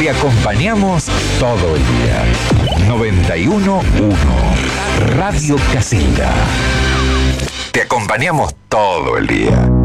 Te acompañamos todo el día. 91.1 Radio Casita. Te acompañamos todo el día.